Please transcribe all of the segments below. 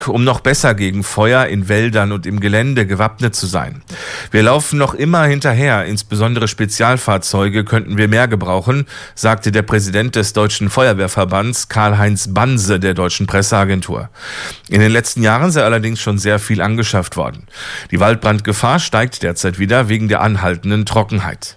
um noch besser gegen Feuer in Wäldern und im Gelände gewappnet zu sein. Wir laufen noch immer hinterher, insbesondere Spezialfahrzeuge könnten wir mehr gebrauchen, sagte der Präsident des Deutschen Feuerwehrverbands Karl-Heinz Banse der Deutschen Presseagentur. In den letzten Jahren sei allerdings schon sehr viel angeschafft worden. Die Waldbrandgefahr steigt derzeit wieder wegen der anhaltenden Trockenheit.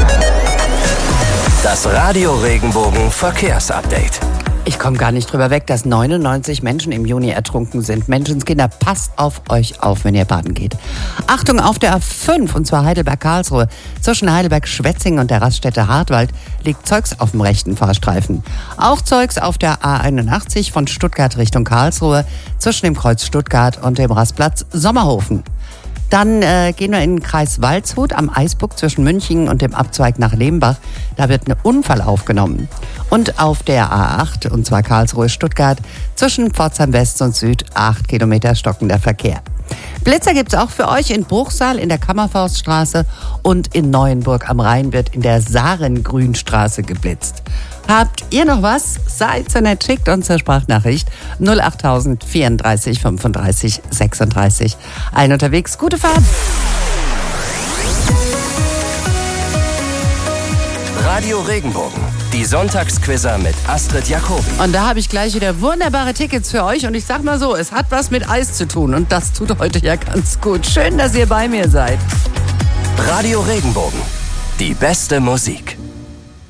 Das Radio Regenbogen Verkehrsupdate. Ich komme gar nicht drüber weg, dass 99 Menschen im Juni ertrunken sind. Menschenskinder, passt auf euch auf, wenn ihr baden geht. Achtung auf der A5, und zwar Heidelberg-Karlsruhe. Zwischen Heidelberg-Schwetzingen und der Raststätte Hartwald liegt Zeugs auf dem rechten Fahrstreifen. Auch Zeugs auf der A81 von Stuttgart Richtung Karlsruhe zwischen dem Kreuz Stuttgart und dem Rastplatz Sommerhofen. Dann gehen wir in den Kreis Waldshut am Eisbuck zwischen München und dem Abzweig nach Lehmbach. Da wird ein Unfall aufgenommen. Und auf der A8, und zwar Karlsruhe-Stuttgart, zwischen Pforzheim West und Süd 8 Kilometer stockender Verkehr. Blitzer gibt's auch für euch in Bruchsal in der Kammerforststraße und in Neuenburg am Rhein wird in der Sarengrünstraße geblitzt. Habt ihr noch was? Seid so nett, schickt uns eine Sprachnachricht 08000 34 35 36. Allen unterwegs, gute Fahrt! Radio Regenbogen, die Sonntagsquizzer mit Astrid Jacobi. Und da habe ich gleich wieder wunderbare Tickets für euch und ich sag mal so, es hat was mit Eis zu tun und das tut heute ja ganz gut. Schön, dass ihr bei mir seid. Radio Regenbogen, die beste Musik.